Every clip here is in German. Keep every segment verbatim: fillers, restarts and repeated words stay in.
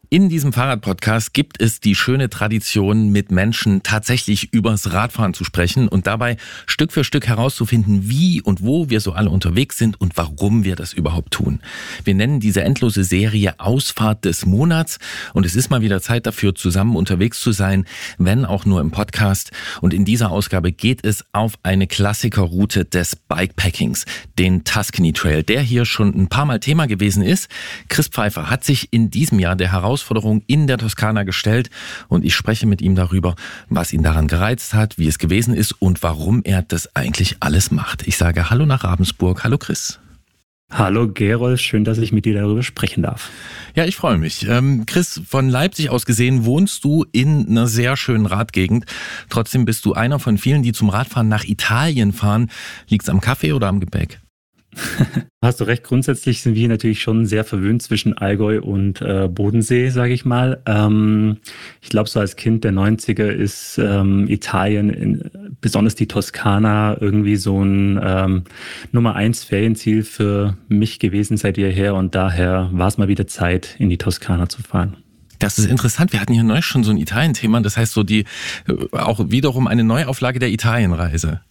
In diesem Fahrradpodcast gibt es die schöne Tradition, mit Menschen tatsächlich übers Radfahren zu sprechen und dabei Stück für Stück herauszufinden, wie und wo wir so alle unterwegs sind und warum wir das überhaupt tun. Wir nennen diese endlose Serie Ausfahrt des Monats und es ist mal wieder Zeit dafür, zusammen unterwegs zu sein, wenn auch nur im Podcast. Und in dieser Ausgabe geht es auf eine Klassikerroute des Bikepackings, den Tuscany Trail, der hier schon ein paar Mal Thema gewesen ist. Chris Pfeiffer hat sich in diesem Jahr der Herausforderung in der Toskana gestellt und ich spreche mit ihm darüber, was ihn daran gereizt hat, wie es gewesen ist und warum er das eigentlich alles macht. Ich sage Hallo nach Ravensburg. Hallo Chris. Hallo Gerold, schön, dass ich mit dir darüber sprechen darf. Ja, ich freue mich. Ähm, Chris, von Leipzig aus gesehen wohnst du in einer sehr schönen Radgegend. Trotzdem bist du einer von vielen, die zum Radfahren nach Italien fahren. Liegt's am Kaffee oder am Gebäck? Hast du recht, grundsätzlich sind wir natürlich schon sehr verwöhnt zwischen Allgäu und äh, Bodensee, sage ich mal. Ähm, ich glaube, so als Kind der neunziger ist ähm, Italien, in, besonders die Toskana, irgendwie so ein ähm, Nummer eins Ferienziel für mich gewesen seit jeher und daher war es mal wieder Zeit, in die Toskana zu fahren. Das ist interessant. Wir hatten hier neulich schon so ein Italien-Thema, das heißt so die auch wiederum eine Neuauflage der Italienreise.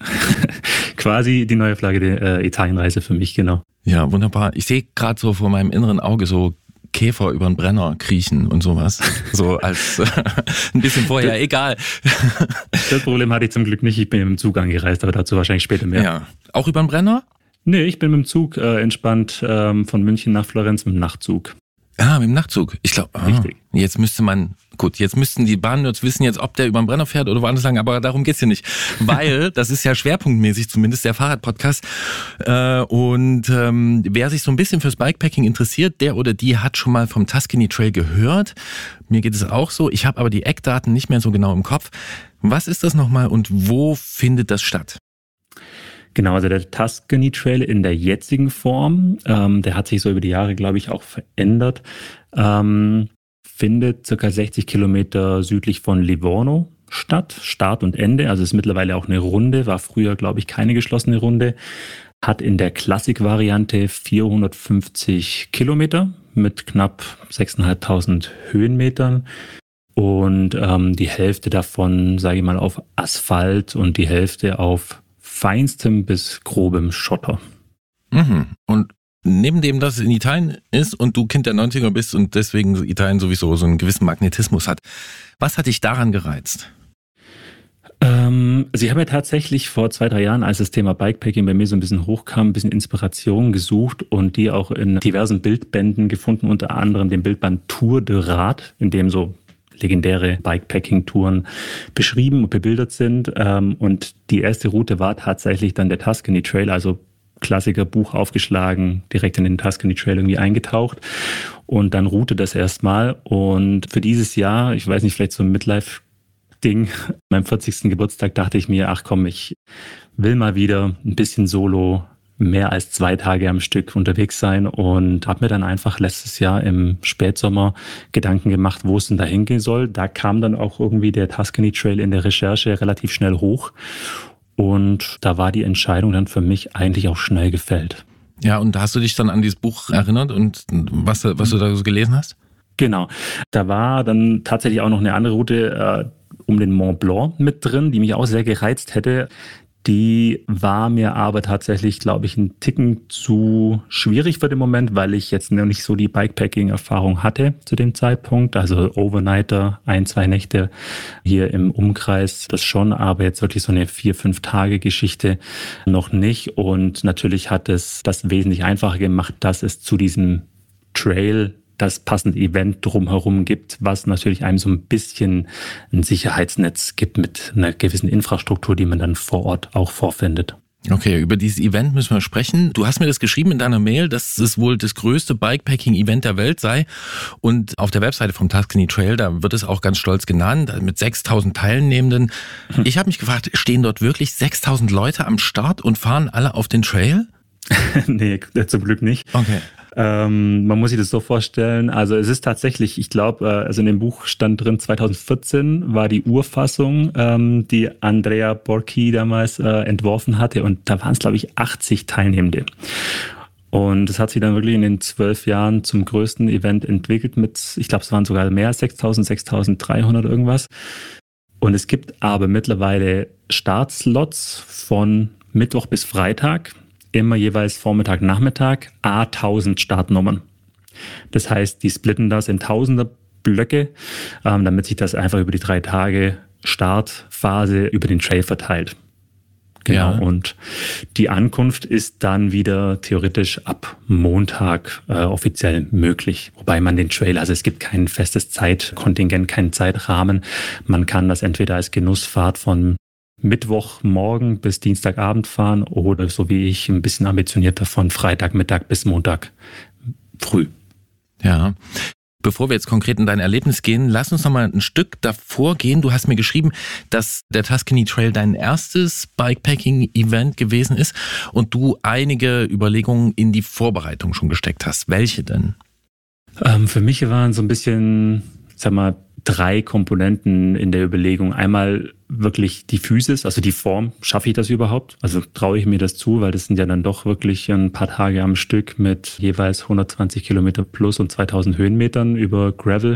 Quasi die Neuauflage der äh, Italienreise für mich, genau. Ja, wunderbar. Ich sehe gerade so vor meinem inneren Auge so Käfer über den Brenner kriechen und sowas. So als äh, ein bisschen vorher, egal. Das Problem hatte ich zum Glück nicht. Ich bin mit dem Zug angereist, aber dazu wahrscheinlich später mehr. Ja. Auch über den Brenner? Nee, ich bin mit dem Zug äh, entspannt ähm, von München nach Florenz mit dem Nachtzug. Ah, mit dem Nachtzug. Ich glaube, ah, richtig. Jetzt müsste man, gut, jetzt müssten die Bahnnerds wissen jetzt, ob der über den Brenner fährt oder woanders lang, aber darum geht's hier nicht. Weil, das ist ja schwerpunktmäßig zumindest der Fahrradpodcast. Äh, und ähm, wer sich so ein bisschen fürs Bikepacking interessiert, der oder die hat schon mal vom Tuscany Trail gehört. Mir geht es auch so. Ich habe aber die Eckdaten nicht mehr so genau im Kopf. Was ist das nochmal und wo findet das statt? Genau, also der Tuscany Trail in der jetzigen Form, ähm, der hat sich so über die Jahre, glaube ich, auch verändert, ähm, findet circa sechzig Kilometer südlich von Livorno statt, Start und Ende, also ist mittlerweile auch eine Runde, war früher, glaube ich, keine geschlossene Runde, hat in der Klassik-Variante vierhundertfünfzig Kilometer mit knapp sechstausendfünfhundert Höhenmetern. Und ähm, die Hälfte davon, sage ich mal, auf Asphalt und die Hälfte auf feinstem bis grobem Schotter. Mhm. Und neben dem, dass es in Italien ist und du Kind der neunziger bist und deswegen Italien sowieso so einen gewissen Magnetismus hat, was hat dich daran gereizt? Ähm, also ich habe mir tatsächlich vor zwei, drei Jahren, als das Thema Bikepacking bei mir so ein bisschen hochkam, ein bisschen Inspiration gesucht und die auch in diversen Bildbänden gefunden, unter anderem den Bildband Tour de Rad, in dem so legendäre Bikepacking-Touren beschrieben und bebildert sind. Und die erste Route war tatsächlich dann der Tuscany Trail, also Klassiker, Buch aufgeschlagen, direkt in den Tuscany Trail irgendwie eingetaucht. Und dann route das erstmal. Und für dieses Jahr, ich weiß nicht, vielleicht so ein Midlife-Ding, meinem vierzigsten Geburtstag dachte ich mir, ach komm, ich will mal wieder ein bisschen solo mehr als zwei Tage am Stück unterwegs sein und habe mir dann einfach letztes Jahr im Spätsommer Gedanken gemacht, wo es denn da hingehen soll. Da kam dann auch irgendwie der Tuscany Trail in der Recherche relativ schnell hoch und da war die Entscheidung dann für mich eigentlich auch schnell gefällt. Ja, und hast du dich dann an dieses Buch erinnert und was, was du da so gelesen hast? Genau, da war dann tatsächlich auch noch eine andere Route äh, um den Mont Blanc mit drin, die mich auch sehr gereizt hätte. Die war mir aber tatsächlich, glaube ich, ein Ticken zu schwierig für den Moment, weil ich jetzt noch nicht so die Bikepacking-Erfahrung hatte zu dem Zeitpunkt. Also Overnighter, ein, zwei Nächte hier im Umkreis, das schon, aber jetzt wirklich so eine vier, fünf Tage Geschichte noch nicht. Und natürlich hat es das wesentlich einfacher gemacht, dass es zu diesem Trail das passende Event drumherum gibt, was natürlich einem so ein bisschen ein Sicherheitsnetz gibt mit einer gewissen Infrastruktur, die man dann vor Ort auch vorfindet. Okay, über dieses Event müssen wir sprechen. Du hast mir das geschrieben in deiner Mail, dass es wohl das größte Bikepacking-Event der Welt sei. Und auf der Webseite vom Tuscany Trail, da wird es auch ganz stolz genannt, mit sechstausend Teilnehmenden. Ich habe mich gefragt, stehen dort wirklich sechstausend Leute am Start und fahren alle auf den Trail? Nee, zum Glück nicht. Okay. Ähm, man muss sich das so vorstellen, also es ist tatsächlich, ich glaube, äh, also in dem Buch stand drin, zweitausendvierzehn war die Urfassung, ähm, die Andrea Borchi damals äh, entworfen hatte und da waren es, glaube ich, achtzig Teilnehmende. Und es hat sich dann wirklich in den zwölf Jahren zum größten Event entwickelt mit, ich glaube, es waren sogar mehr als sechstausend, sechstausenddreihundert irgendwas. Und es gibt aber mittlerweile Startslots von Mittwoch bis Freitag, immer jeweils Vormittag, Nachmittag, a tausend Startnummern. Das heißt, die splitten das in Tausender-Blöcke, ähm, damit sich das einfach über die drei Tage Startphase über den Trail verteilt. Genau, ja. Und die Ankunft ist dann wieder theoretisch ab Montag äh, offiziell möglich. Wobei man den Trail, also es gibt kein festes Zeitkontingent, keinen Zeitrahmen. Man kann das entweder als Genussfahrt von Mittwochmorgen bis Dienstagabend fahren oder so wie ich ein bisschen ambitionierter von Freitagmittag bis Montag früh. Ja. Bevor wir jetzt konkret in dein Erlebnis gehen, lass uns noch mal ein Stück davor gehen. Du hast mir geschrieben, dass der Tuscany Trail dein erstes Bikepacking-Event gewesen ist und du einige Überlegungen in die Vorbereitung schon gesteckt hast. Welche denn? Ähm, für mich waren so ein bisschen, sag mal, drei Komponenten in der Überlegung. Einmal wirklich die Physis, also die Form. Schaffe ich das überhaupt? Also traue ich mir das zu, weil das sind ja dann doch wirklich ein paar Tage am Stück mit jeweils hundertzwanzig Kilometer plus und zweitausend Höhenmetern über Gravel.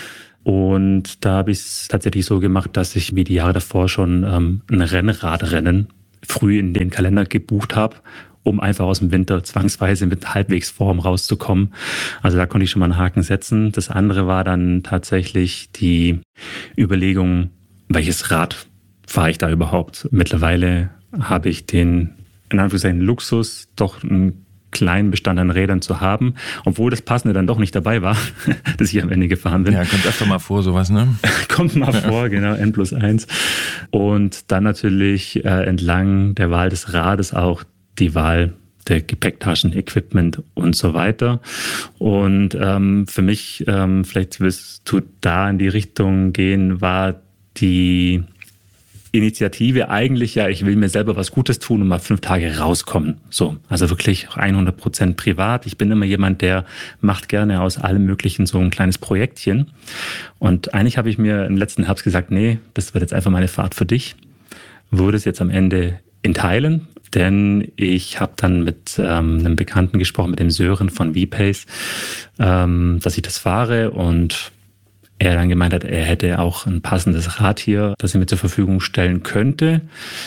Und da habe ich es tatsächlich so gemacht, dass ich wie die Jahre davor schon ähm, ein Rennradrennen früh in den Kalender gebucht habe, um einfach aus dem Winter zwangsweise mit halbwegs Form rauszukommen. Also da konnte ich schon mal einen Haken setzen. Das andere war dann tatsächlich die Überlegung, welches Rad fahre ich da überhaupt? Mittlerweile habe ich den, in Anführungszeichen, Luxus, doch einen kleinen Bestand an Rädern zu haben, obwohl das Passende dann doch nicht dabei war, dass ich am Ende gefahren bin. Ja, kommt öfter mal vor, sowas, ne? Kommt mal vor, genau, N plus eins. Und dann natürlich äh, entlang der Wahl des Rades auch die Wahl der Gepäcktaschen, Equipment und so weiter. Und ähm, für mich, ähm, vielleicht wirst du da in die Richtung gehen, war die Initiative eigentlich ja, ich will mir selber was Gutes tun und mal fünf Tage rauskommen. So, also wirklich hundert Prozent privat. Ich bin immer jemand, der macht gerne aus allem Möglichen so ein kleines Projektchen. Und eigentlich habe ich mir im letzten Herbst gesagt, nee, das wird jetzt einfach meine Fahrt für dich. Wurde es jetzt am Ende in Teilen, denn ich habe dann mit ähm, einem Bekannten gesprochen, mit dem Sören von V-Pace, ähm, dass ich das fahre und er dann gemeint hat, er hätte auch ein passendes Rad hier, das er mir zur Verfügung stellen könnte.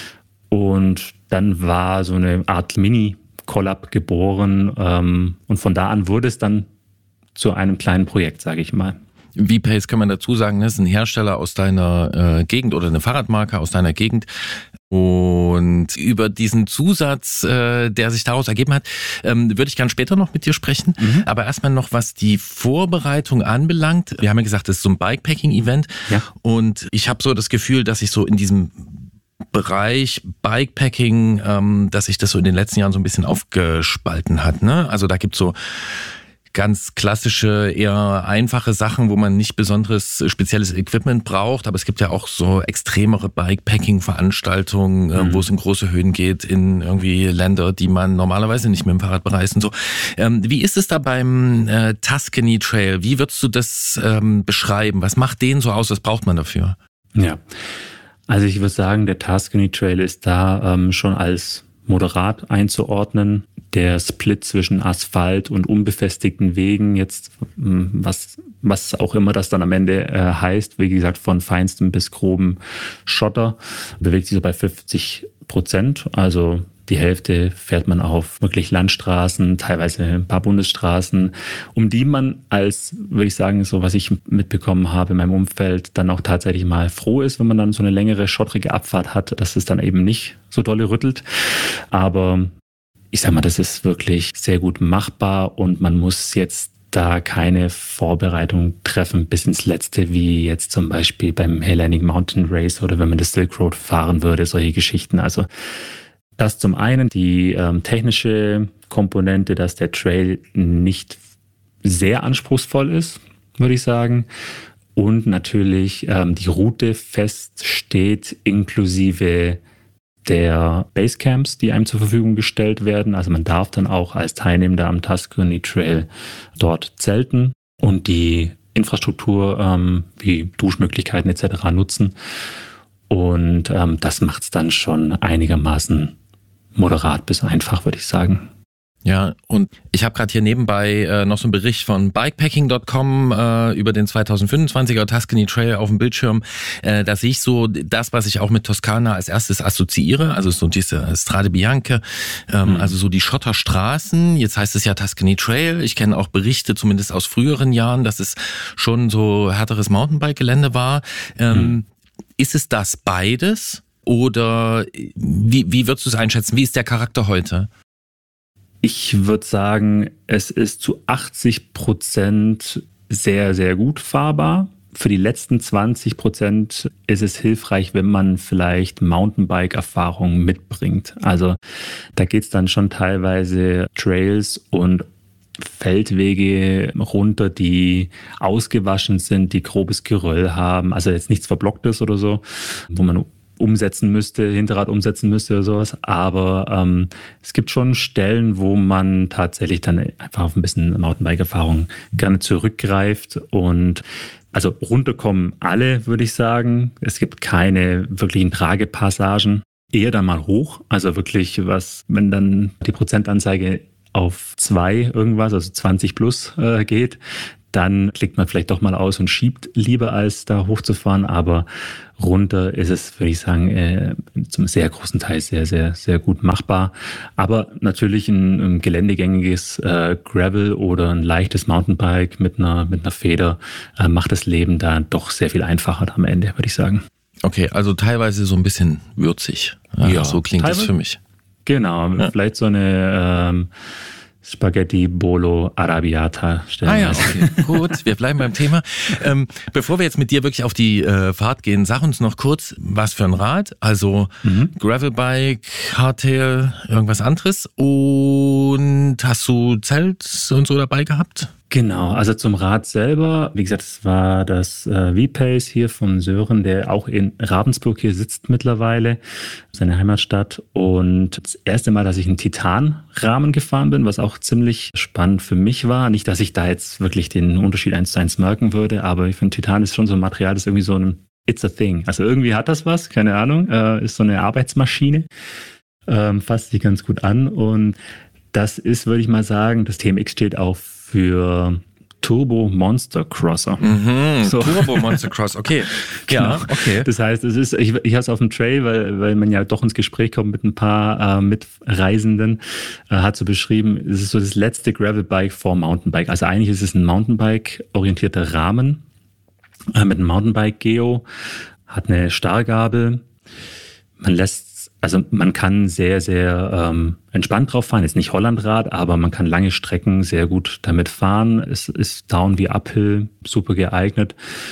Und dann war so eine Art Mini-Collab geboren ähm, und von da an wurde es dann zu einem kleinen Projekt, sage ich mal. V-Pace kann man dazu sagen, ist ein Hersteller aus deiner äh, Gegend oder eine Fahrradmarke aus deiner Gegend. Und über diesen Zusatz, äh, der sich daraus ergeben hat, ähm, würde ich gerne später noch mit dir sprechen. Mhm. Aber erstmal noch, was die Vorbereitung anbelangt. Wir haben ja gesagt, das ist so ein Bikepacking-Event. Ja. Und ich habe so das Gefühl, dass ich so in diesem Bereich Bikepacking, ähm, dass sich das so in den letzten Jahren so ein bisschen aufgespalten hat. Ne? Also da gibt's so ganz klassische, eher einfache Sachen, wo man nicht besonderes spezielles Equipment braucht. Aber es gibt ja auch so extremere Bikepacking-Veranstaltungen, mhm. wo es in große Höhen geht, in irgendwie Länder, die man normalerweise nicht mit dem Fahrrad bereist und so. Ähm, wie ist es da beim äh, Tuscany Trail? Wie würdest du das ähm, beschreiben? Was macht den so aus? Was braucht man dafür? Ja, also ich würde sagen, der Tuscany Trail ist da ähm, schon als moderat einzuordnen. Der Split zwischen Asphalt und unbefestigten Wegen, jetzt was was auch immer das dann am Ende äh, heißt, wie gesagt, von feinstem bis grobem Schotter, bewegt sich so bei fünfzig Prozent. Also die Hälfte fährt man auf wirklich Landstraßen, teilweise ein paar Bundesstraßen, um die man als, würde ich sagen, so was ich mitbekommen habe in meinem Umfeld, dann auch tatsächlich mal froh ist, wenn man dann so eine längere, schottrige Abfahrt hat, dass es dann eben nicht so dolle rüttelt. Aber ich sag mal, das ist wirklich sehr gut machbar und man muss jetzt da keine Vorbereitung treffen bis ins Letzte, wie jetzt zum Beispiel beim Hellenic Mountain Race oder wenn man das Silk Road fahren würde, solche Geschichten. Also das zum einen, die ähm, technische Komponente, dass der Trail nicht sehr anspruchsvoll ist, würde ich sagen. Und natürlich ähm, die Route feststeht, inklusive der Basecamps, die einem zur Verfügung gestellt werden. Also man darf dann auch als Teilnehmender am Tuscany Trail dort zelten und die Infrastruktur ähm, wie Duschmöglichkeiten et cetera nutzen. Und ähm, das macht es dann schon einigermaßen moderat bis einfach, würde ich sagen. Ja, und ich habe gerade hier nebenbei äh, noch so einen Bericht von bikepacking Punkt com äh, über den zweitausendfünfundzwanziger Tuscany Trail auf dem Bildschirm. Äh, da sehe ich so das, was ich auch mit Toskana als erstes assoziiere, also so diese Strade Bianche, ähm, mhm. also so die Schotterstraßen. Jetzt heißt es ja Tuscany Trail. Ich kenne auch Berichte, zumindest aus früheren Jahren, dass es schon so härteres Mountainbike-Gelände war. Ähm, mhm. Ist es das beides oder wie, wie würdest du es einschätzen? Wie ist der Charakter heute? Ich würde sagen, es ist zu achtzig Prozent sehr, sehr gut fahrbar. Für die letzten zwanzig Prozent ist es hilfreich, wenn man vielleicht Mountainbike-Erfahrung mitbringt. Also da geht es dann schon teilweise Trails und Feldwege runter, die ausgewaschen sind, die grobes Geröll haben. Also jetzt nichts Verblocktes oder so, wo man umsetzen müsste, Hinterrad umsetzen müsste oder sowas. Aber ähm, es gibt schon Stellen, wo man tatsächlich dann einfach auf ein bisschen Mountainbike-Erfahrung gerne zurückgreift. Und also runterkommen alle, würde ich sagen. Es gibt keine wirklichen Tragepassagen. Eher dann mal hoch. Also wirklich was, wenn dann die Prozentanzeige auf zwei irgendwas, also zwanzig plus äh, geht, dann klickt man vielleicht doch mal aus und schiebt lieber, als da hochzufahren. Aber runter ist es, würde ich sagen, äh, zum sehr großen Teil sehr, sehr, sehr gut machbar. Aber natürlich ein, ein geländegängiges äh, Gravel oder ein leichtes Mountainbike mit einer, mit einer Feder äh, macht das Leben da doch sehr viel einfacher am Ende, würde ich sagen. Okay, also teilweise so ein bisschen würzig. Ja, ja, so klingt das für mich. Genau, ja. Vielleicht so eine ähm, Spaghetti Bolo Arrabbiata stellen. Ah ja, okay, gut, wir bleiben beim Thema. Ähm, bevor wir jetzt mit dir wirklich auf die äh, Fahrt gehen, sag uns noch kurz, was für ein Rad, also mhm. Gravelbike, Hardtail, irgendwas anderes, und hast du Zelt und so dabei gehabt? Genau, also zum Rad selber, wie gesagt, es war das äh, V-Pace hier von Sören, der auch in Ravensburg hier sitzt mittlerweile, seine Heimatstadt. Und das erste Mal, dass ich einen Titanrahmen gefahren bin, was auch ziemlich spannend für mich war. Nicht, dass ich da jetzt wirklich den Unterschied eins zu eins merken würde, aber ich finde, Titan ist schon so ein Material, das ist irgendwie so ein It's a thing. Also irgendwie hat das was, keine Ahnung, äh, ist so eine Arbeitsmaschine, ähm, fasst sich ganz gut an. Und das ist, würde ich mal sagen, das T M X steht auch für Turbo Monster Crosser. Mhm, so. Turbo Monster Cross, okay. Ja, genau. Okay. Das heißt, es ist, ich, ich habe es auf dem Trail, weil, weil man ja doch ins Gespräch kommt mit ein paar äh, Mitreisenden, äh, hat so beschrieben, es ist so das letzte Gravelbike vor Mountainbike. Also eigentlich ist es ein Mountainbike-orientierter Rahmen äh, mit einem Mountainbike-Geo, hat eine Starrgabel, man lässt Also man kann sehr, sehr ähm, entspannt drauf fahren. Ist nicht Hollandrad, aber man kann lange Strecken sehr gut damit fahren. Es ist Down wie Uphill, super geeignet.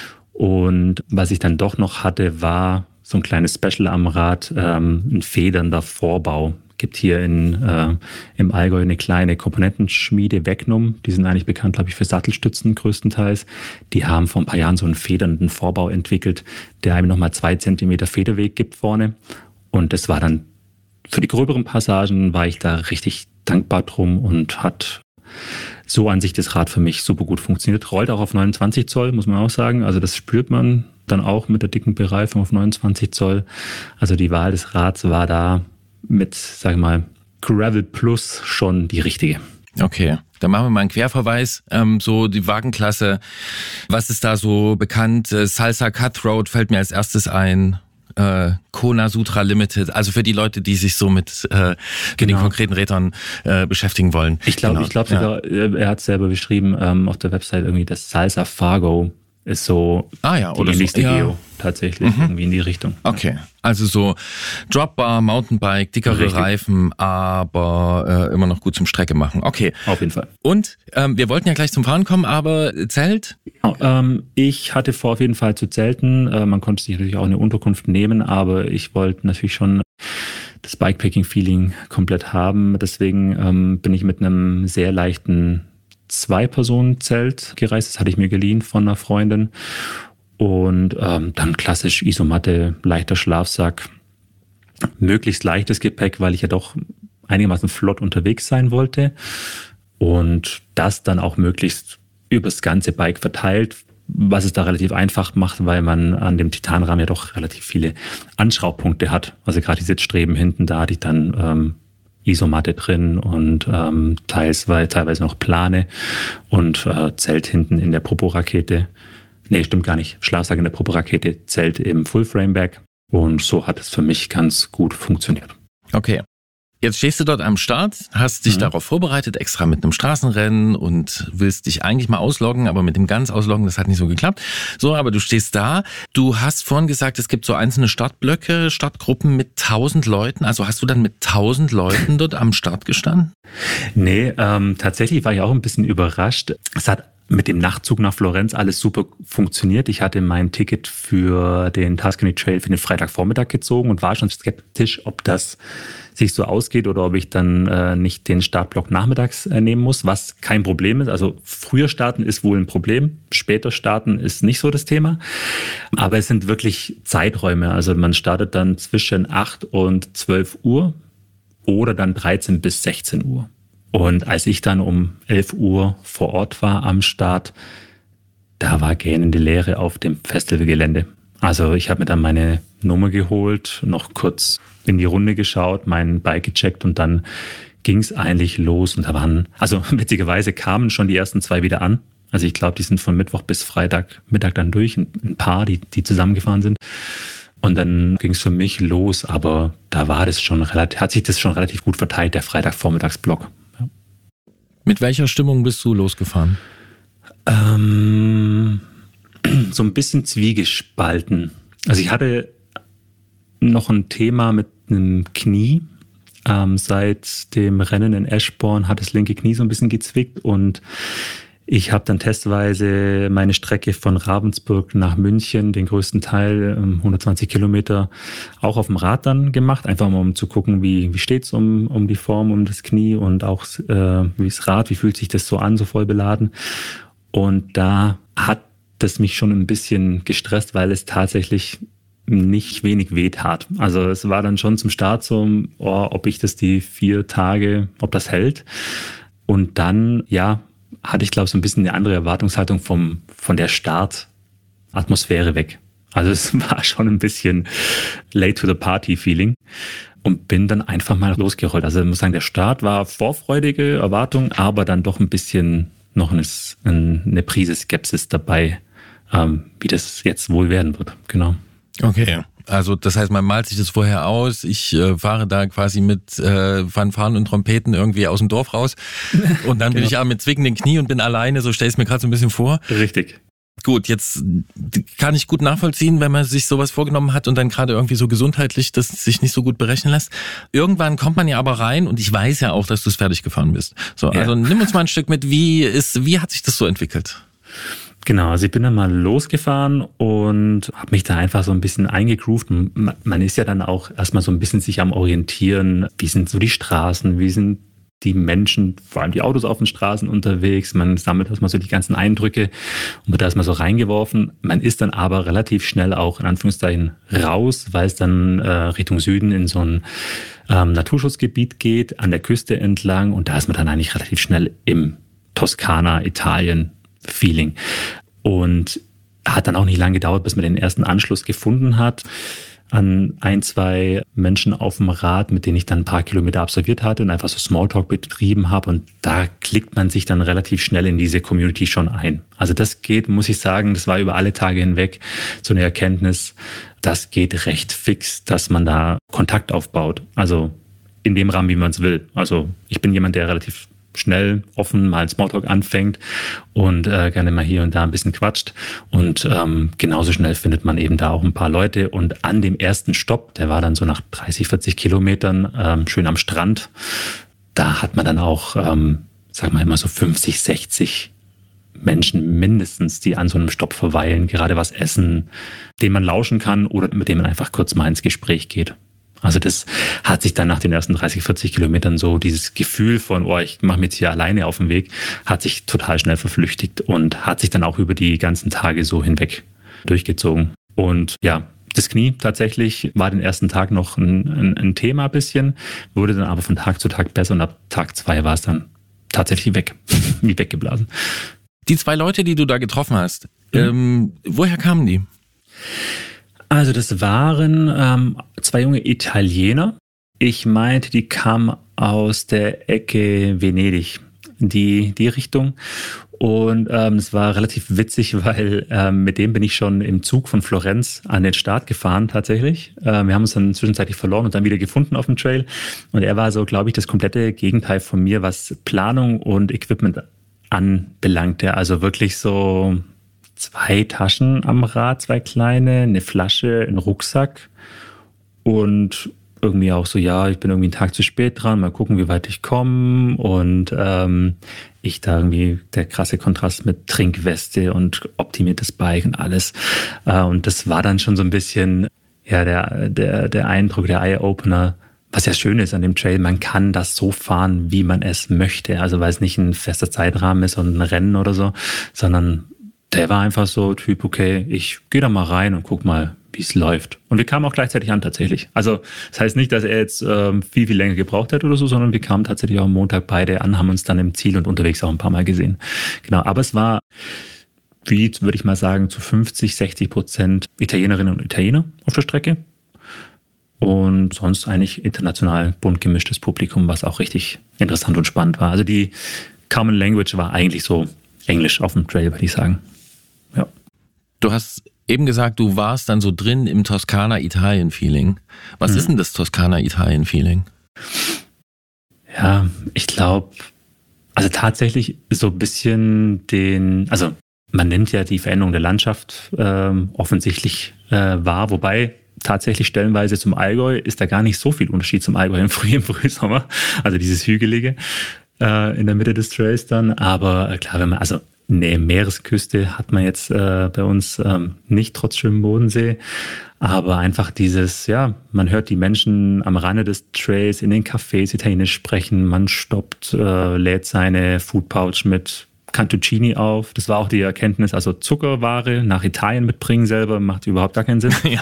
Und was ich dann doch noch hatte, war so ein kleines Special am Rad, ähm, ein federnder Vorbau. Gibt hier in, äh, im Allgäu eine kleine Komponentenschmiede, Vegnum. Die sind eigentlich bekannt, glaube ich, für Sattelstützen größtenteils. Die haben vor ein paar Jahren so einen federnden Vorbau entwickelt, der einem nochmal zwei Zentimeter Federweg gibt vorne. Und das war dann, für die gröberen Passagen war ich da richtig dankbar drum und hat so an sich das Rad für mich super gut funktioniert. Rollt auch auf neunundzwanzig Zoll, muss man auch sagen. Also das spürt man dann auch mit der dicken Bereifung auf neunundzwanzig Zoll. Also die Wahl des Rads war da mit, sag ich mal, Gravel Plus schon die richtige. Okay, dann machen wir mal einen Querverweis. Ähm, so die Wagenklasse, was ist da so bekannt? Salsa Cutthroat fällt mir als erstes ein. Äh, Kona Sutra Limited, also für die Leute, die sich so mit, äh, mit genau. den konkreten Rädern äh, beschäftigen wollen. Ich glaube, genau. ich glaube sogar, ja. er hat selber beschrieben ähm, auf der Website irgendwie, das Salsa Fargo ist so ah, ja, die oder ähnlichste so. Ja. Geo tatsächlich, mhm. irgendwie in die Richtung. Okay, also so Dropbar, Mountainbike, dickere Richtig. Reifen, aber äh, immer noch gut zum Strecke machen. Okay. Auf jeden Fall. Und ähm, wir wollten ja gleich zum Fahren kommen, aber Zelt? Genau, ähm, ich hatte vor, auf jeden Fall zu zelten. Äh, man konnte sich natürlich auch eine Unterkunft nehmen, aber ich wollte natürlich schon das Bikepacking-Feeling komplett haben. Deswegen ähm, bin ich mit einem sehr leichten Zwei-Personen-Zelt gereist. Das hatte ich mir geliehen von einer Freundin. Und ähm, dann klassisch Isomatte, leichter Schlafsack, möglichst leichtes Gepäck, weil ich ja doch einigermaßen flott unterwegs sein wollte. Und das dann auch möglichst übers ganze Bike verteilt, was es da relativ einfach macht, weil man an dem Titanrahmen ja doch relativ viele Anschraubpunkte hat. Also gerade die Sitzstreben hinten, da hatte ich dann ähm, Isomatte drin und ähm, teilweise, teilweise noch Plane und äh, Zelt hinten in der Proporakete. Nee, stimmt gar nicht. Schlafsack in der Proporakete, Zelt im Full-Frame-Bag. Und so hat es für mich ganz gut funktioniert. Okay. Jetzt stehst du dort am Start, hast dich mhm. darauf vorbereitet, extra mit einem Straßenrennen und willst dich eigentlich mal ausloggen, aber mit dem ganz Ausloggen, das hat nicht so geklappt. So, aber du stehst da. Du hast vorhin gesagt, es gibt so einzelne Startblöcke, Startgruppen mit tausend Leuten. Also hast du dann mit tausend Leuten dort am Start gestanden? Nee, ähm, tatsächlich war ich auch ein bisschen überrascht. Es hat mit dem Nachtzug nach Florenz alles super funktioniert. Ich hatte mein Ticket für den Tuscany Trail für den Freitagvormittag gezogen und war schon skeptisch, ob das sich so ausgeht oder ob ich dann äh, nicht den Startblock nachmittags äh, nehmen muss, was kein Problem ist. Also früher starten ist wohl ein Problem, später starten ist nicht so das Thema. Aber es sind wirklich Zeiträume. Also man startet dann zwischen acht und zwölf Uhr oder dann dreizehn bis sechzehn Uhr. Und als ich dann um elf Uhr vor Ort war am Start, da war gähnende Leere auf dem Festivalgelände. Also ich habe mir dann meine Nummer geholt, noch kurz in die Runde geschaut, mein Bike gecheckt und dann ging es eigentlich los. Und da waren, also witzigerweise kamen schon die ersten zwei wieder an. Also ich glaube, die sind von Mittwoch bis Freitag Mittag dann durch, ein Paar, die, die zusammengefahren sind. Und dann ging es für mich los, aber da war das schon relativ, hat sich das schon relativ gut verteilt, der Freitagvormittagsblock. Ja. Mit welcher Stimmung bist du losgefahren? Ähm, so ein bisschen zwiegespalten. Also ich hatte noch ein Thema mit einem Knie. Ähm, seit dem Rennen in Eschborn hat das linke Knie so ein bisschen gezwickt und ich habe dann testweise meine Strecke von Ravensburg nach München, den größten Teil, hundertzwanzig Kilometer, auch auf dem Rad dann gemacht. Einfach mal um zu gucken, wie, wie steht's um, um die Form, um das Knie und auch äh, wie das Rad, wie fühlt sich das so an, so voll beladen. Und da hat das mich schon ein bisschen gestresst, weil es tatsächlich nicht wenig weh tat. Also es war dann schon zum Start so, oh, ob ich das die vier Tage, ob das hält. Und dann, ja, hatte ich, glaube ich, so ein bisschen eine andere Erwartungshaltung vom, von der Startatmosphäre weg. Also es war schon ein bisschen late to the party Feeling und bin dann einfach mal losgerollt. Also ich muss sagen, der Start war vorfreudige Erwartung, aber dann doch ein bisschen noch eine, eine Prise Skepsis dabei, ähm, wie das jetzt wohl werden wird. Genau. Okay, also das heißt, man malt sich das vorher aus. Ich äh, fahre da quasi mit äh, Fanfaren und Trompeten irgendwie aus dem Dorf raus und dann bin genau. ich auch mit zwickenden Knie und bin alleine, so stelle ich es mir gerade so ein bisschen vor. Richtig. Gut, jetzt kann ich gut nachvollziehen, wenn man sich sowas vorgenommen hat und dann gerade irgendwie so gesundheitlich das sich nicht so gut berechnen lässt. Irgendwann kommt man ja aber rein und ich weiß ja auch, dass du es fertig gefahren bist. So, ja. Also nimm uns mal ein Stück mit, wie ist, wie hat sich das so entwickelt? Genau, also ich bin dann mal losgefahren und habe mich da einfach so ein bisschen eingegroovt. Man ist ja dann auch erstmal so ein bisschen sich am Orientieren, wie sind so die Straßen, wie sind die Menschen, vor allem die Autos auf den Straßen unterwegs. Man sammelt erstmal so die ganzen Eindrücke und wird da erstmal so reingeworfen. Man ist dann aber relativ schnell auch in Anführungszeichen raus, weil es dann äh, Richtung Süden in so ein ähm, Naturschutzgebiet geht, an der Küste entlang. Und da ist man dann eigentlich relativ schnell im Toskana, Italien Feeling. Und hat dann auch nicht lange gedauert, bis man den ersten Anschluss gefunden hat an ein, zwei Menschen auf dem Rad, mit denen ich dann ein paar Kilometer absolviert hatte und einfach so Smalltalk betrieben habe. Und da klickt man sich dann relativ schnell in diese Community schon ein. Also das geht, muss ich sagen, das war über alle Tage hinweg so eine Erkenntnis, das geht recht fix, dass man da Kontakt aufbaut. Also in dem Rahmen, wie man es will. Also ich bin jemand, der relativ schnell, offen mal Smalltalk anfängt und äh, gerne mal hier und da ein bisschen quatscht. Und ähm, genauso schnell findet man eben da auch ein paar Leute. Und an dem ersten Stopp, der war dann so nach dreißig, vierzig Kilometern, ähm, schön am Strand, da hat man dann auch, ähm, sag mal immer so fünfzig, sechzig Menschen mindestens, die an so einem Stopp verweilen, gerade was essen, dem man lauschen kann oder mit dem man einfach kurz mal ins Gespräch geht. Also das hat sich dann nach den ersten dreißig, vierzig Kilometern so dieses Gefühl von, oh, ich mache mich jetzt hier alleine auf den Weg, hat sich total schnell verflüchtigt und hat sich dann auch über die ganzen Tage so hinweg durchgezogen. Und ja, das Knie tatsächlich war den ersten Tag noch ein, ein, ein Thema ein bisschen, wurde dann aber von Tag zu Tag besser und ab Tag zwei war es dann tatsächlich weg, wie weggeblasen. Die zwei Leute, die du da getroffen hast, mhm. ähm, woher kamen die? Also das waren ähm, zwei junge Italiener. Ich meinte, die kamen aus der Ecke Venedig, die, die Richtung. Und ähm, es war relativ witzig, weil ähm, mit dem bin ich schon im Zug von Florenz an den Start gefahren tatsächlich. Äh, wir haben uns dann zwischenzeitlich verloren und dann wieder gefunden auf dem Trail. Und er war so, glaube ich, das komplette Gegenteil von mir, was Planung und Equipment anbelangte. Also wirklich so zwei Taschen am Rad, zwei kleine, eine Flasche, ein Rucksack und irgendwie auch so, ja, ich bin irgendwie einen Tag zu spät dran, mal gucken, wie weit ich komme. Und ähm, ich da irgendwie der krasse Kontrast mit Trinkweste und optimiertes Bike und alles. Äh, und das war dann schon so ein bisschen ja der, der, der Eindruck, der Eye-Opener, was ja schön ist an dem Trail, man kann das so fahren, wie man es möchte. Also weil es nicht ein fester Zeitrahmen ist und ein Rennen oder so, sondern der war einfach so Typ, okay, ich gehe da mal rein und guck mal, wie es läuft. Und wir kamen auch gleichzeitig an tatsächlich. Also das heißt nicht, dass er jetzt ähm, viel, viel länger gebraucht hat oder so, sondern wir kamen tatsächlich auch am Montag beide an, haben uns dann im Ziel und unterwegs auch ein paar Mal gesehen. Genau, aber es war, wie würde ich mal sagen, zu fünfzig, sechzig Prozent Italienerinnen und Italiener auf der Strecke. Und sonst eigentlich international bunt gemischtes Publikum, was auch richtig interessant und spannend war. Also die Common Language war eigentlich so Englisch auf dem Trail, würde ich sagen. Ja. Du hast eben gesagt, du warst dann so drin im Toskana-Italien-Feeling. Was mhm. ist denn das Toskana-Italien-Feeling? Ja, ich glaube, also tatsächlich so ein bisschen den, also man nimmt ja die Veränderung der Landschaft ähm, offensichtlich äh, wahr, wobei tatsächlich stellenweise zum Allgäu ist da gar nicht so viel Unterschied zum Allgäu im, Früh, im Frühsommer, also dieses Hügelige äh, in der Mitte des Trails dann, aber äh, klar, wenn man, also eine Meeresküste hat man jetzt äh, bei uns ähm, nicht, trotz schönem Bodensee. Aber einfach dieses, ja, man hört die Menschen am Rande des Trails in den Cafés Italienisch sprechen. Man stoppt, äh, lädt seine Foodpouch mit Cantuccini auf. Das war auch die Erkenntnis, also Zuckerware nach Italien mitbringen selber macht überhaupt gar keinen Sinn. Ja,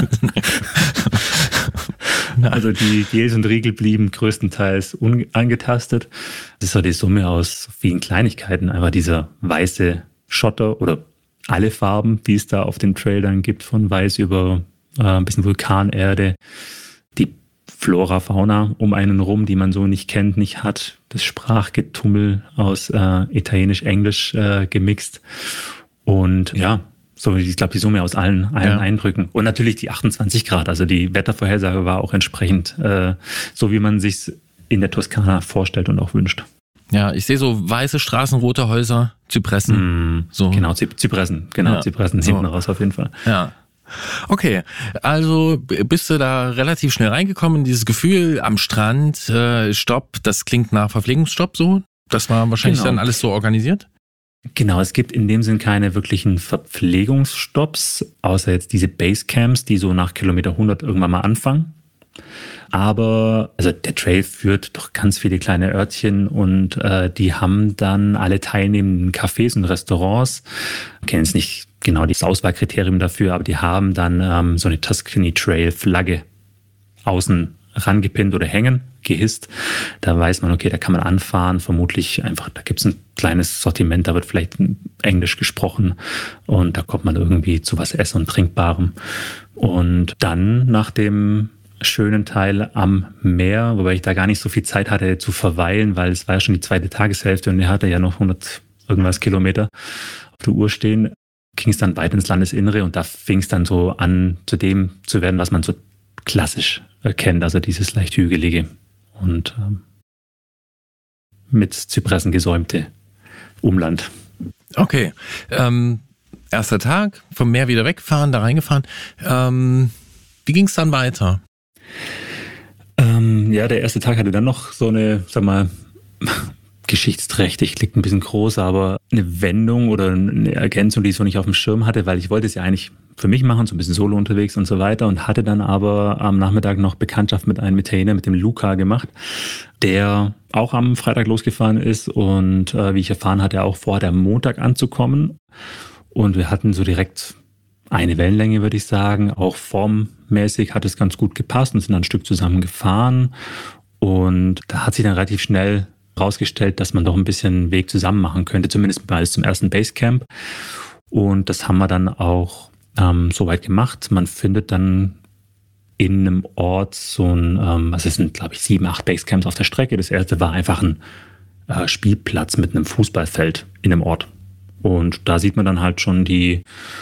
also die Gels und Riegel blieben größtenteils unangetastet. Das ist so die Summe aus vielen Kleinigkeiten. Einfach dieser weiße Schotter oder alle Farben, die es da auf dem Trail dann gibt, von weiß über äh, ein bisschen Vulkanerde. Die Flora, Fauna um einen rum, die man so nicht kennt, nicht hat. Das Sprachgetummel aus äh, Italienisch, Englisch äh, gemixt. Und ja, so, ich glaube, die Summe aus allen, allen ja. Eindrücken. Und natürlich die achtundzwanzig Grad. Also die Wettervorhersage war auch entsprechend, äh, so wie man sich in der Toskana vorstellt und auch wünscht. Ja, ich sehe so weiße Straßen, rote Häuser, Zypressen. Mm, so. Genau, Zypressen. Genau, ja. Zypressen hinten so. Raus auf jeden Fall. Ja. Okay, also bist du da relativ schnell reingekommen, dieses Gefühl am Strand, äh, Stopp, das klingt nach Verpflegungsstopp so? Das war wahrscheinlich genau. dann alles so organisiert? Genau, es gibt in dem Sinn keine wirklichen Verpflegungsstopps, außer jetzt diese Basecamps, die so nach Kilometer hundert irgendwann mal anfangen. Aber also der Trail führt durch ganz viele kleine Örtchen und äh, die haben dann alle teilnehmenden Cafés und Restaurants, ich kenne jetzt nicht genau das Auswahlkriterium dafür, aber die haben dann ähm, so eine Tuscany Trail Flagge außen rangepinnt oder hängen, gehisst. Da weiß man, okay, da kann man anfahren, vermutlich einfach, da gibt es ein kleines Sortiment, da wird vielleicht Englisch gesprochen und da kommt man irgendwie zu was Essen und Trinkbarem. Und dann nach dem schönen Teil am Meer, wobei ich da gar nicht so viel Zeit hatte zu verweilen, weil es war ja schon die zweite Tageshälfte und er hatte ja noch hundert irgendwas Kilometer auf der Uhr stehen, ging es dann weiter ins Landesinnere und da fing es dann so an, zu dem zu werden, was man so klassisch kennt, also dieses leicht hügelige und ähm, mit Zypressen gesäumte Umland. Okay, ähm, erster Tag, vom Meer wieder wegfahren, da reingefahren. Ähm, wie ging es dann weiter? Ähm, ja, der erste Tag hatte dann noch so eine, sag mal, geschichtsträchtig, klingt ein bisschen groß, aber eine Wendung oder eine Ergänzung, die ich so nicht auf dem Schirm hatte, weil ich wollte es ja eigentlich für mich machen, so ein bisschen solo unterwegs und so weiter und hatte dann aber am Nachmittag noch Bekanntschaft mit einem Italiener, mit dem Luca gemacht, der auch am Freitag losgefahren ist und äh, wie ich erfahren hatte, auch vorhat, am Montag anzukommen und wir hatten so direkt eine Wellenlänge, würde ich sagen, auch formmäßig hat es ganz gut gepasst und sind dann ein Stück zusammen gefahren und da hat sich dann relativ schnell rausgestellt, dass man doch ein bisschen Weg zusammen machen könnte, zumindest mal zum ersten Basecamp. Und das haben wir dann auch ähm, soweit gemacht. Man findet dann in einem Ort so ein, ähm, also es sind, glaube ich, sieben, acht Basecamps auf der Strecke. Das erste war einfach ein äh, Spielplatz mit einem Fußballfeld in einem Ort. Und da sieht man dann halt schon die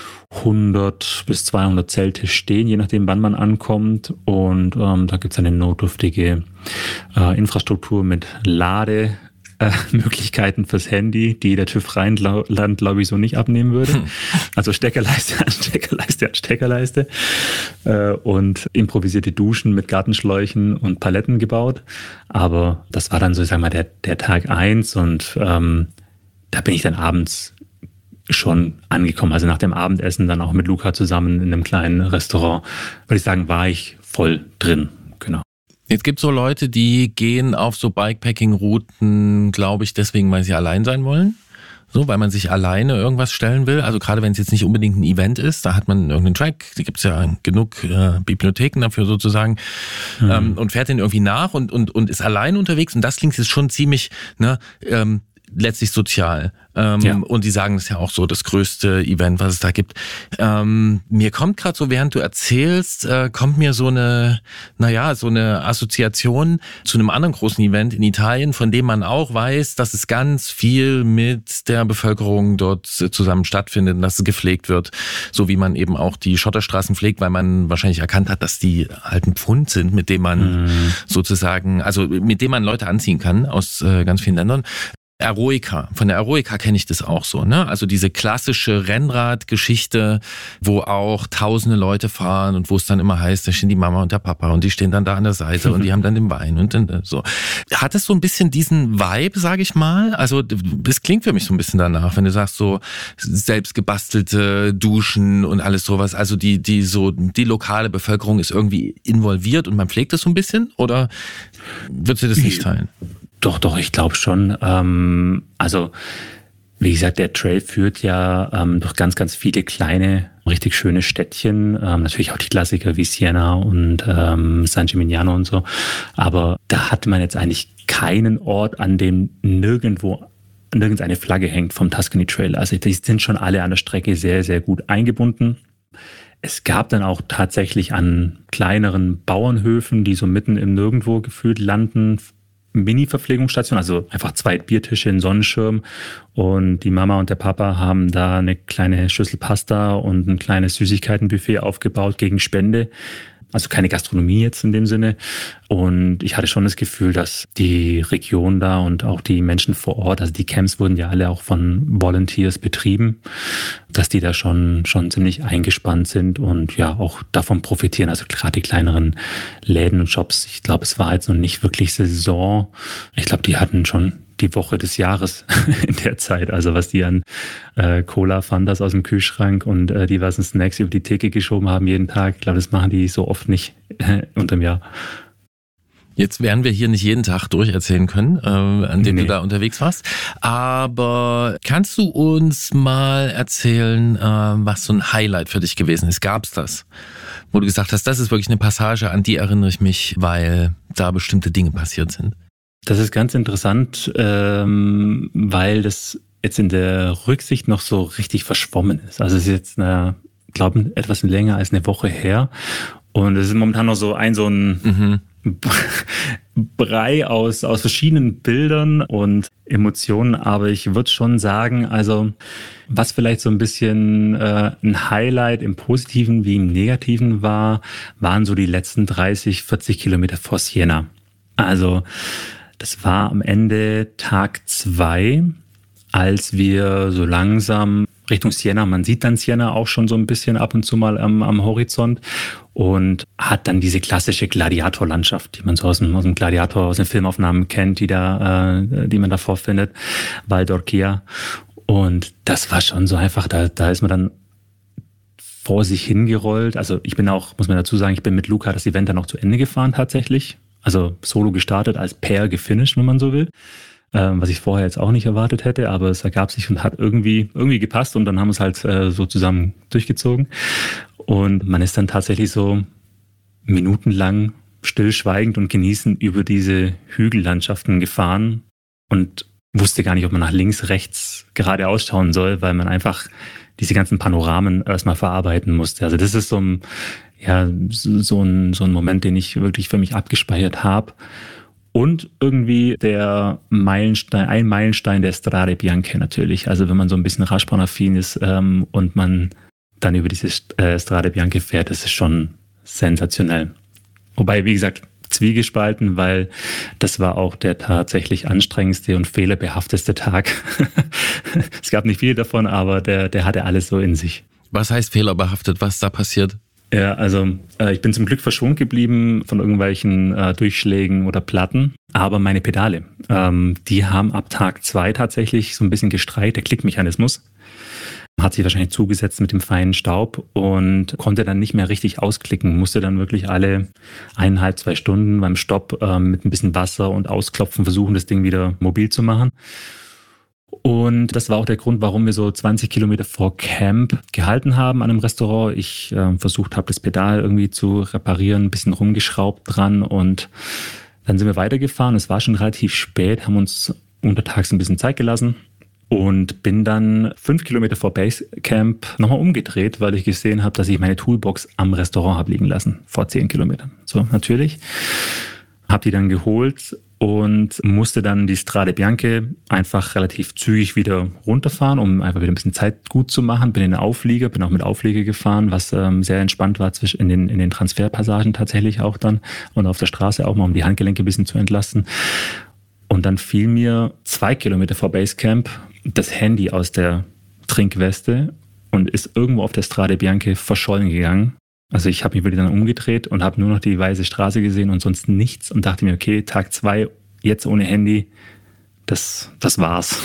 hundert bis zweihundert Zelte stehen, je nachdem, wann man ankommt. Und ähm, da gibt es eine notdürftige äh, Infrastruktur mit Lade. Äh, Möglichkeiten fürs Handy, die der TÜV Rheinland, glaube ich, so nicht abnehmen würde. Hm. Also Steckerleiste an Steckerleiste an Steckerleiste äh, und improvisierte Duschen mit Gartenschläuchen und Paletten gebaut. Aber das war dann so, ich sag mal, der, der Tag eins und ähm, da bin ich dann abends schon angekommen. Also nach dem Abendessen dann auch mit Luca zusammen in einem kleinen Restaurant, würde ich sagen, war ich voll drin. Genau. Jetzt gibt es so Leute, die gehen auf so Bikepacking-Routen, glaube ich, deswegen, weil sie allein sein wollen. So, weil man sich alleine irgendwas stellen will. Also gerade wenn es jetzt nicht unbedingt ein Event ist, da hat man irgendeinen Track, da gibt es ja genug äh, Bibliotheken dafür sozusagen, mhm. ähm, und fährt den irgendwie nach und, und, und ist allein unterwegs. Und das klingt jetzt schon ziemlich, ne, ähm, letztlich sozial. Ähm, ja. Und die sagen, das ist ja auch so das größte Event, was es da gibt. Ähm, mir kommt gerade so, während du erzählst, äh, kommt mir so eine, naja, so eine Assoziation zu einem anderen großen Event in Italien, von dem man auch weiß, dass es ganz viel mit der Bevölkerung dort zusammen stattfindet und dass es gepflegt wird, so wie man eben auch die Schotterstraßen pflegt, weil man wahrscheinlich erkannt hat, dass die halt ein Pfund sind, mit dem man mhm. sozusagen, also mit dem man Leute anziehen kann aus äh, ganz vielen Ländern. Eroica. Von der Eroica kenne ich das auch so, ne? Also diese klassische Rennradgeschichte, wo auch tausende Leute fahren und wo es dann immer heißt, da stehen die Mama und der Papa und die stehen dann da an der Seite und die haben dann den Wein und dann so. Hat es so ein bisschen diesen Vibe, sage ich mal? Also das klingt für mich so ein bisschen danach, wenn du sagst so selbst gebastelte Duschen und alles sowas. Also die die so die lokale Bevölkerung ist irgendwie involviert und man pflegt das so ein bisschen, oder würdest du das nicht teilen? Doch, doch, ich glaube schon. Ähm, also, wie gesagt, der Trail führt ja ähm, durch ganz, ganz viele kleine, richtig schöne Städtchen. Ähm, natürlich auch die Klassiker wie Siena und ähm, San Gimignano und so. Aber da hat man jetzt eigentlich keinen Ort, an dem nirgendwo nirgends eine Flagge hängt vom Tuscany Trail. Also die sind schon alle an der Strecke sehr, sehr gut eingebunden. Es gab dann auch tatsächlich an kleineren Bauernhöfen, die so mitten im Nirgendwo gefühlt landen, Mini-Verpflegungsstation, also einfach zwei Biertische, ein Sonnenschirm und die Mama und der Papa haben da eine kleine Schüssel Pasta und ein kleines Süßigkeitenbuffet aufgebaut gegen Spende. Also keine Gastronomie jetzt in dem Sinne. Und ich hatte schon das Gefühl, dass die Region da und auch die Menschen vor Ort, also die Camps wurden ja alle auch von Volunteers betrieben, dass die da schon schon ziemlich eingespannt sind und ja auch davon profitieren. Also gerade die kleineren Läden und Shops. Ich glaube, es war jetzt noch nicht wirklich Saison. Ich glaube, die hatten schon die Woche des Jahres in der Zeit. Also was die an äh, Cola, Fantas aus dem Kühlschrank und äh, diversen Snacks über die Theke geschoben haben jeden Tag. Ich glaube, das machen die so oft nicht äh, unterm Jahr. Jetzt werden wir hier nicht jeden Tag durcherzählen können, äh, an dem nee. du da unterwegs warst. Aber kannst du uns mal erzählen, äh, was so ein Highlight für dich gewesen ist? Gab's das? Wo du gesagt hast, das ist wirklich eine Passage, an die erinnere ich mich, weil da bestimmte Dinge passiert sind. Das ist ganz interessant, ähm, weil das jetzt in der Rücksicht noch so richtig verschwommen ist. Also es ist jetzt, eine, glaube ich, etwas länger als eine Woche her. Und es ist momentan noch so ein so ein mhm. Brei aus, aus verschiedenen Bildern und Emotionen. Aber ich würde schon sagen, also was vielleicht so ein bisschen äh, ein Highlight im Positiven wie im Negativen war, waren so die letzten dreißig, vierzig Kilometer vor Siena. Also das war am Ende Tag zwei, als wir so langsam Richtung Siena, man sieht dann Siena auch schon so ein bisschen ab und zu mal am, am Horizont und hat dann diese klassische Gladiatorlandschaft, die man so aus dem, aus dem Gladiator, aus den Filmaufnahmen kennt, die da, äh, die man da vorfindet, Val d'Orcia. Und das war schon so einfach, da, da ist man dann vor sich hingerollt. Also ich bin auch, muss man dazu sagen, ich bin mit Luca das Event dann noch zu Ende gefahren tatsächlich. Also solo gestartet, als Pair gefinisht, wenn man so will. Ähm, was ich vorher jetzt auch nicht erwartet hätte, aber es ergab sich und hat irgendwie irgendwie gepasst und dann haben wir es halt äh, so zusammen durchgezogen. Und man ist dann tatsächlich so minutenlang stillschweigend und genießend über diese Hügellandschaften gefahren und wusste gar nicht, ob man nach links, rechts geradeaus schauen soll, weil man einfach diese ganzen Panoramen erstmal verarbeiten musste. Also das ist so ein ja, so ein, so ein Moment, den ich wirklich für mich abgespeichert habe. Und irgendwie der Meilenstein, ein Meilenstein der Strade Bianche natürlich. Also wenn man so ein bisschen Radsport-affin ist ähm, und man dann über diese äh, Strade Bianche fährt, das ist schon sensationell. Wobei, wie gesagt, zwiegespalten, weil das war auch der tatsächlich anstrengendste und fehlerbehafteste Tag. Es gab nicht viel davon, aber der, der hatte alles so in sich. Was heißt fehlerbehaftet? Was ist da passiert? Ja, also äh, ich bin zum Glück verschont geblieben von irgendwelchen äh, Durchschlägen oder Platten, aber meine Pedale, ähm, die haben ab Tag zwei tatsächlich so ein bisschen gestreikt, der Klickmechanismus hat sich wahrscheinlich zugesetzt mit dem feinen Staub und konnte dann nicht mehr richtig ausklicken, musste dann wirklich alle eineinhalb, zwei Stunden beim Stopp äh, mit ein bisschen Wasser und Ausklopfen versuchen, das Ding wieder mobil zu machen. Und das war auch der Grund, warum wir so zwanzig Kilometer vor Camp gehalten haben an einem Restaurant. Ich äh, versucht habe, das Pedal irgendwie zu reparieren, ein bisschen rumgeschraubt dran und dann sind wir weitergefahren. Es war schon relativ spät, haben uns untertags ein bisschen Zeit gelassen und bin dann fünf Kilometer vor Basecamp nochmal umgedreht, weil ich gesehen habe, dass ich meine Toolbox am Restaurant habe liegen lassen, vor zehn Kilometern. So, natürlich. Habe die dann geholt und musste dann die Strade Bianche einfach relativ zügig wieder runterfahren, um einfach wieder ein bisschen Zeit gut zu machen. Bin in den Auflieger, bin auch mit Auflieger gefahren, was ähm, sehr entspannt war zwischen in den, in den Transferpassagen tatsächlich auch dann und auf der Straße auch mal, um die Handgelenke ein bisschen zu entlasten. Und dann fiel mir zwei Kilometer vor Basecamp das Handy aus der Trinkweste und ist irgendwo auf der Strade Bianche verschollen gegangen. Also ich habe mich wieder dann umgedreht und habe nur noch die weiße Straße gesehen und sonst nichts und dachte mir, okay, Tag zwei, jetzt ohne Handy, das, das war's.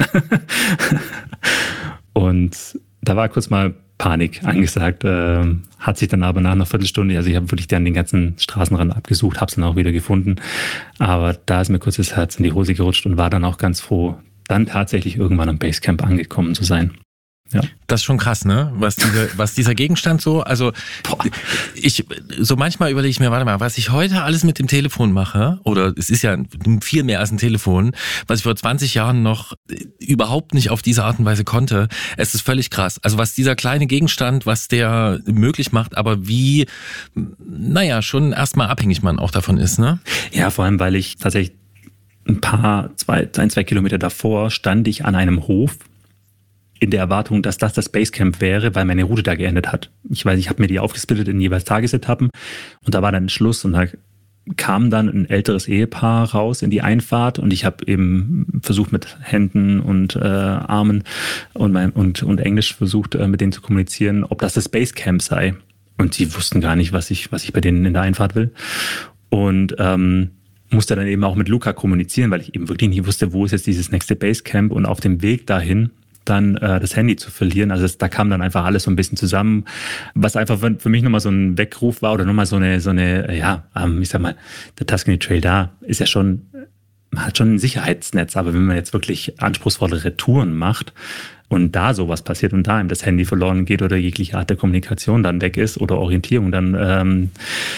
Und da war kurz mal Panik angesagt, äh, hat sich dann aber nach einer Viertelstunde, also ich habe wirklich dann den ganzen Straßenrand abgesucht, habe es dann auch wieder gefunden, aber da ist mir kurz das Herz in die Hose gerutscht und war dann auch ganz froh, dann tatsächlich irgendwann am Basecamp angekommen zu sein. Ja. Das ist schon krass, ne? Was dieser, was dieser Gegenstand so, also Boah. ich, so manchmal überlege ich mir, warte mal, was ich heute alles mit dem Telefon mache, oder es ist ja viel mehr als ein Telefon, was ich vor zwanzig Jahren noch überhaupt nicht auf diese Art und Weise konnte, es ist völlig krass. Also was dieser kleine Gegenstand, was der möglich macht, aber wie, naja, schon erstmal abhängig man auch davon ist, ne? Ja, vor allem, weil ich tatsächlich ein paar, zwei, ein, zwei Kilometer davor stand ich an einem Hof, in der Erwartung, dass das das Basecamp wäre, weil meine Route da geendet hat. Ich weiß, ich habe mir die aufgesplittet in jeweils Tagesetappen und da war dann Schluss und da kam dann ein älteres Ehepaar raus in die Einfahrt und ich habe eben versucht mit Händen und äh, Armen und, mein, und, und Englisch versucht äh, mit denen zu kommunizieren, ob das das Basecamp sei. Und die wussten gar nicht, was ich, was ich bei denen in der Einfahrt will. Und ähm, musste dann eben auch mit Luca kommunizieren, weil ich eben wirklich nicht wusste, wo ist jetzt dieses nächste Basecamp und auf dem Weg dahin dann äh, das Handy zu verlieren. Also es, da kam dann einfach alles so ein bisschen zusammen, was einfach für, für mich nochmal so ein Weckruf war oder nochmal so eine, so eine, ja, ähm, ich sag mal, der Tuscany Trail da ist ja schon, man hat schon ein Sicherheitsnetz, aber wenn man jetzt wirklich anspruchsvollere Touren macht und da sowas passiert und da ihm das Handy verloren geht oder jegliche Art der Kommunikation dann weg ist oder Orientierung, dann ähm,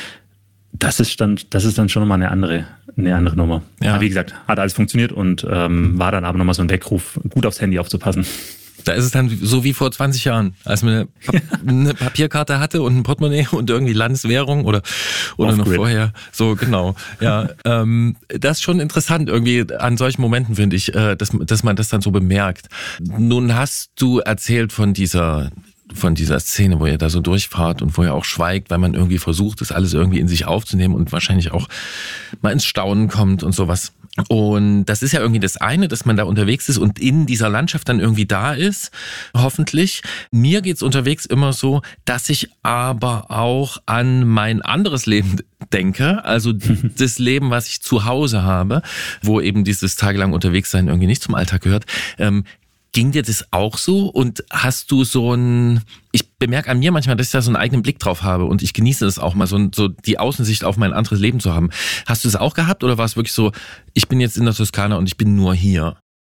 das ist dann, das ist dann schon nochmal eine andere, eine andere Nummer. Ja. Aber wie gesagt, hat alles funktioniert und ähm, war dann aber nochmal so ein Weckruf, gut aufs Handy aufzupassen. Da ist es dann so wie vor zwanzig Jahren, als man eine, eine Papierkarte hatte und ein Portemonnaie und irgendwie Landeswährung oder oder noch vorher. So, genau. Ja, ähm, das ist schon interessant irgendwie an solchen Momenten, finde ich, äh, dass, dass man das dann so bemerkt. Nun hast du erzählt von dieser von dieser Szene, wo ihr da so durchfahrt und wo ihr auch schweigt, weil man irgendwie versucht, das alles irgendwie in sich aufzunehmen und wahrscheinlich auch mal ins Staunen kommt und sowas. Und das ist ja irgendwie das eine, dass man da unterwegs ist und in dieser Landschaft dann irgendwie da ist, hoffentlich. Mir geht's unterwegs immer so, dass ich aber auch an mein anderes Leben denke, also das Leben, was ich zu Hause habe, wo eben dieses tagelang unterwegs sein irgendwie nicht zum Alltag gehört. Ähm, Ging dir das auch so und hast du so ein, ich bemerke an mir manchmal, dass ich da so einen eigenen Blick drauf habe und ich genieße das auch mal, so, so die Außensicht auf mein anderes Leben zu haben. Hast du das auch gehabt oder war es wirklich so, ich bin jetzt in der Toskana und ich bin nur hier?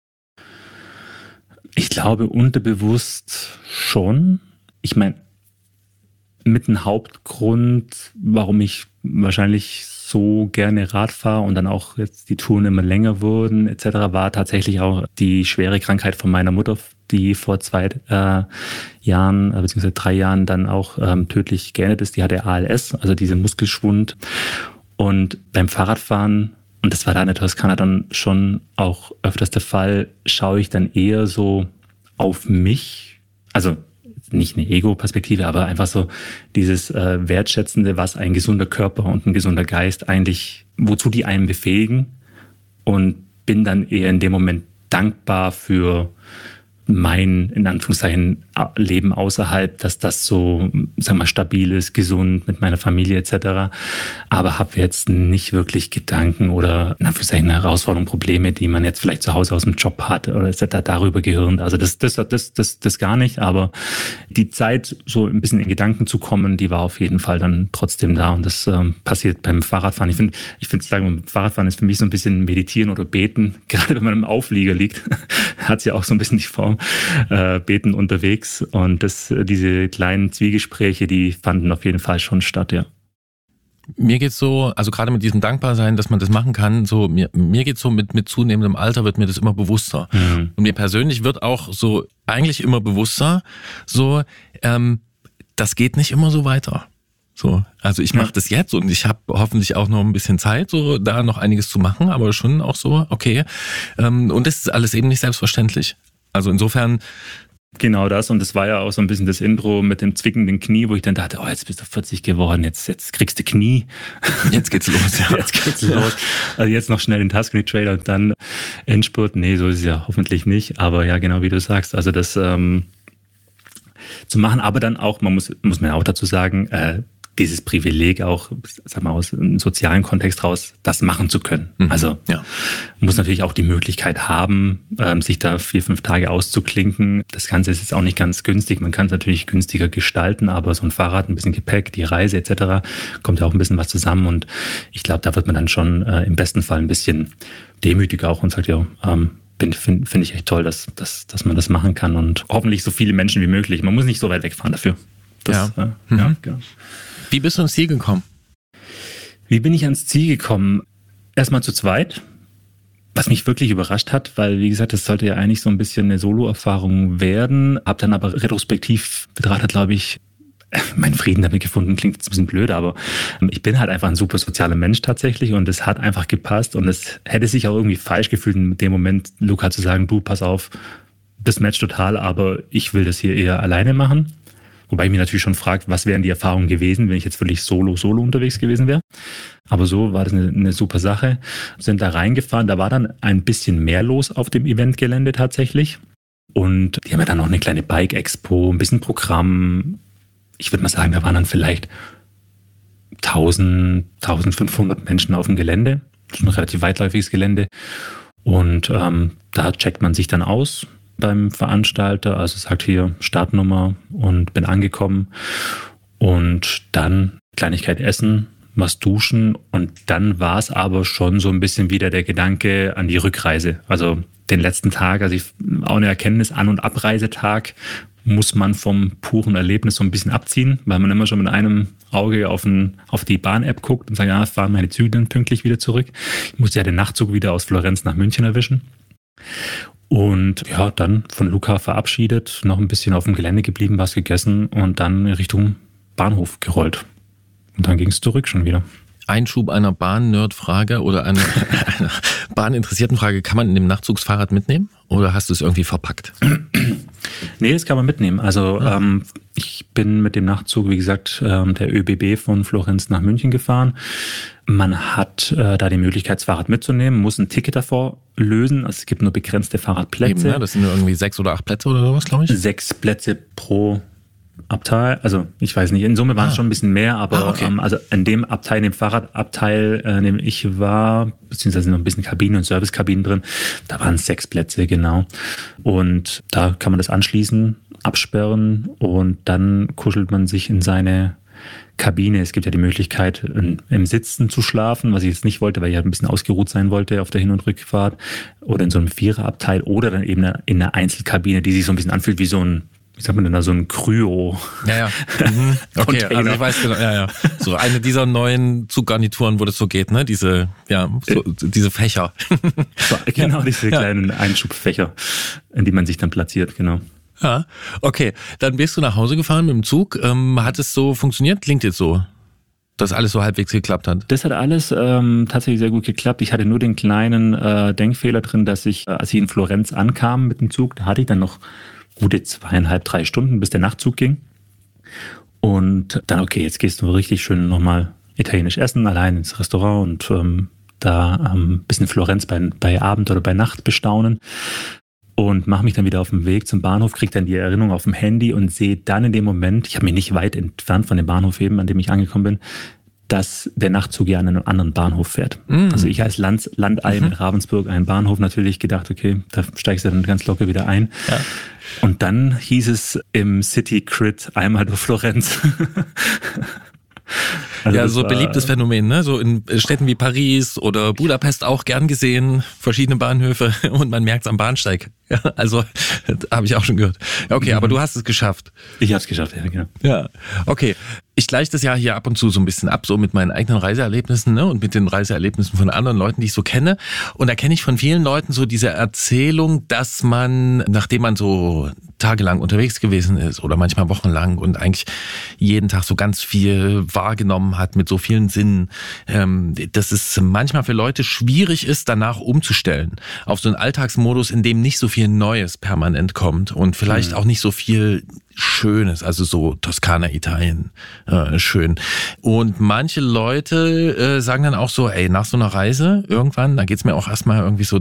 Ich glaube unterbewusst schon. Ich meine, mit einem Hauptgrund, warum ich wahrscheinlich so gerne Rad fahre und dann auch jetzt die Touren immer länger wurden et cetera, war tatsächlich auch die schwere Krankheit von meiner Mutter, die vor zwei äh, Jahren, äh, beziehungsweise drei Jahren dann auch ähm, tödlich geendet ist. Die hatte A L S, also diese Muskelschwund. Und beim Fahrradfahren, und das war da in der Toskana dann schon auch öfters der Fall, schaue ich dann eher so auf mich, also nicht eine Ego-Perspektive, aber einfach so dieses äh, Wertschätzende, was ein gesunder Körper und ein gesunder Geist eigentlich, wozu die einen befähigen, und bin dann eher in dem Moment dankbar für mein, in Anführungszeichen, Leben außerhalb, dass das so, sagen wir mal, stabil ist, gesund mit meiner Familie et cetera. Aber habe jetzt nicht wirklich Gedanken oder in Anführungszeichen Herausforderungen, Probleme, die man jetzt vielleicht zu Hause aus dem Job hat oder et cetera darüber gehirnt. Also das, das, das, das, das gar nicht. Aber die Zeit, so ein bisschen in Gedanken zu kommen, die war auf jeden Fall dann trotzdem da. Und das ähm, passiert beim Fahrradfahren. Ich finde, ich finde, sagen, Fahrradfahren ist für mich so ein bisschen Meditieren oder Beten. Gerade wenn man im Auflieger liegt, hat es ja auch so ein bisschen die Form. Äh, beten unterwegs, und das, diese kleinen Zwiegespräche, die fanden auf jeden Fall schon statt, ja. Mir geht's so, also gerade mit diesem Dankbarsein, dass man das machen kann, so mir, mir geht's so mit, mit zunehmendem Alter wird mir das immer bewusster. Mhm. Und mir persönlich wird auch so eigentlich immer bewusster, so, ähm, das geht nicht immer so weiter. So, also ich mache ja. das jetzt und ich habe hoffentlich auch noch ein bisschen Zeit, so da noch einiges zu machen, aber schon auch so, okay. Ähm, und das ist alles eben nicht selbstverständlich. Also insofern. Genau das, und das war ja auch so ein bisschen das Intro mit dem zwickenden Knie, wo ich dann dachte, oh, jetzt bist du vierzig geworden, jetzt, jetzt kriegst du Knie. Jetzt geht's los, ja. Jetzt geht's los. Also jetzt noch schnell den Tuscany-Trailer und dann Endspurt. Nee, so ist es ja hoffentlich nicht, aber ja, genau wie du sagst, also das ähm, zu machen, aber dann auch, man muss, muss man auch dazu sagen, äh, dieses Privileg auch, sag mal, aus einem sozialen Kontext raus, das machen zu können. Mhm. Also ja. muss natürlich auch die Möglichkeit haben, ähm, sich da vier, fünf Tage auszuklinken. Das Ganze ist jetzt auch nicht ganz günstig. Man kann es natürlich günstiger gestalten, aber so ein Fahrrad, ein bisschen Gepäck, die Reise et cetera, kommt ja auch ein bisschen was zusammen. Und ich glaube, da wird man dann schon äh, im besten Fall ein bisschen demütiger auch und sagt, ja, ähm, finde find ich echt toll, dass, dass, dass man das machen kann, und hoffentlich so viele Menschen wie möglich. Man muss nicht so weit wegfahren dafür. Das, ja. Äh, mhm. ja, genau. Wie bist du ans Ziel gekommen? Wie bin ich ans Ziel gekommen? Erstmal zu zweit, was mich wirklich überrascht hat, weil, wie gesagt, das sollte ja eigentlich so ein bisschen eine Solo-Erfahrung werden. Hab dann aber retrospektiv betrachtet, glaube ich, meinen Frieden damit gefunden. Klingt jetzt ein bisschen blöd, aber ich bin halt einfach ein super sozialer Mensch tatsächlich, und es hat einfach gepasst, und es hätte sich auch irgendwie falsch gefühlt in dem Moment, Luca zu sagen, du, pass auf, das matcht total, aber ich will das hier eher alleine machen. Wobei ich mich natürlich schon frage, was wären die Erfahrungen gewesen, wenn ich jetzt wirklich solo, solo unterwegs gewesen wäre. Aber so war das eine, eine super Sache. Sind da reingefahren, da war dann ein bisschen mehr los auf dem Eventgelände tatsächlich. Und die haben ja dann noch eine kleine Bike-Expo, ein bisschen Programm. Ich würde mal sagen, da waren dann vielleicht tausend, eintausendfünfhundert Menschen auf dem Gelände. Das ist ein relativ weitläufiges Gelände. Und ähm, da checkt man sich dann aus beim Veranstalter, also sagt hier Startnummer, und bin angekommen, und dann Kleinigkeit essen, was duschen, und dann war es aber schon so ein bisschen wieder der Gedanke an die Rückreise, also den letzten Tag, also ich, auch eine Erkenntnis, An- und Abreisetag muss man vom puren Erlebnis so ein bisschen abziehen, weil man immer schon mit einem Auge auf, ein, auf die Bahn-App guckt und sagt, ja, fahren meine Züge dann pünktlich wieder zurück. Ich musste ja den Nachtzug wieder aus Florenz nach München erwischen. Und ja, dann von Luca verabschiedet, noch ein bisschen auf dem Gelände geblieben, was gegessen und dann Richtung Bahnhof gerollt. Und dann ging es zurück schon wieder. Einschub einer Bahn-Nerd-Frage oder einer, einer Bahninteressierten Frage. Kann man in dem Nachzugsfahrrad mitnehmen oder hast du es irgendwie verpackt? Nee, das kann man mitnehmen. Also ja. ähm, ich bin mit dem Nachtzug, wie gesagt, ähm, der ÖBB von Florenz nach München gefahren. Man hat äh, da die Möglichkeit, das Fahrrad mitzunehmen, muss ein Ticket davor lösen. Also es gibt nur begrenzte Fahrradplätze. Eben, ne? Das sind nur irgendwie sechs oder acht Plätze oder sowas, glaube ich. Sechs Plätze pro Abteil, also ich weiß nicht, in Summe waren es ah. schon ein bisschen mehr, aber ah, okay. ähm, also in dem Abteil, in dem Fahrradabteil, äh, in dem ich war, beziehungsweise noch ein bisschen Kabinen und Servicekabinen drin, da waren es sechs Plätze, genau. Und da kann man das anschließen, absperren und dann kuschelt man sich in seine Kabine. Es gibt ja die Möglichkeit, in, im Sitzen zu schlafen, was ich jetzt nicht wollte, weil ich halt ein bisschen ausgeruht sein wollte auf der Hin- und Rückfahrt, oder in so einem Viererabteil oder dann eben in einer Einzelkabine, die sich so ein bisschen anfühlt wie so ein wie sagt man denn da, so ein Kryo. Ja, ja. Mhm. Okay, also ich weiß genau, ja, ja. So eine dieser neuen Zuggarnituren, wo das so geht, ne? Diese, ja, so, diese Fächer. So, genau, diese ja. kleinen Einschubfächer, in die man sich dann platziert, genau. Ja, okay. Dann bist du nach Hause gefahren mit dem Zug. Ähm, hat es so funktioniert? Klingt jetzt so, dass alles so halbwegs geklappt hat. Das hat alles ähm, tatsächlich sehr gut geklappt. Ich hatte nur den kleinen äh, Denkfehler drin, dass ich, äh, als ich in Florenz ankam mit dem Zug, da hatte ich dann noch gute zweieinhalb, drei Stunden, bis der Nachtzug ging. Und dann, okay, jetzt gehst du richtig schön nochmal italienisch essen, allein ins Restaurant und ähm, da ein ähm, bisschen Florenz bei, bei Abend oder bei Nacht bestaunen. Und mache mich dann wieder auf den Weg zum Bahnhof, kriege dann die Erinnerung auf dem Handy und sehe dann in dem Moment, ich habe mich nicht weit entfernt von dem Bahnhof eben, an dem ich angekommen bin, dass der Nachtzug ja an einem anderen Bahnhof fährt. Mm. Also ich als Land, Landei mhm. mit Ravensburg, einen Bahnhof, natürlich gedacht, okay, da steigst du dann ganz locker wieder ein. Ja. Und dann hieß es im City Crit einmal durch Florenz. Also ja, so beliebtes Phänomen, ne? So in Städten wie Paris oder Budapest auch gern gesehen, verschiedene Bahnhöfe und man merkt es am Bahnsteig. Ja, also habe ich auch schon gehört. Okay, mhm. aber du hast es geschafft. Ich habe es geschafft, ja, genau. Ja, okay. Ich gleiche das ja hier ab und zu so ein bisschen ab, so mit meinen eigenen Reiseerlebnissen, ne, und mit den Reiseerlebnissen von anderen Leuten, die ich so kenne. Und da kenne ich von vielen Leuten so diese Erzählung, dass man, nachdem man so tagelang unterwegs gewesen ist oder manchmal wochenlang und eigentlich jeden Tag so ganz viel wahrgenommen hat mit so vielen Sinnen, ähm, dass es manchmal für Leute schwierig ist, danach umzustellen auf so einen Alltagsmodus, in dem nicht so viel Neues permanent kommt und vielleicht mhm. auch nicht so viel Schönes, also so Toskana, Italien, äh, schön. Und manche Leute äh, sagen dann auch so, ey, nach so einer Reise irgendwann, da geht's mir auch erstmal irgendwie so